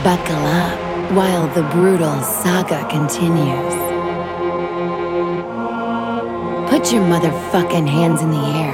Buckle up while the brutal saga continues. Put your motherfucking hands in the air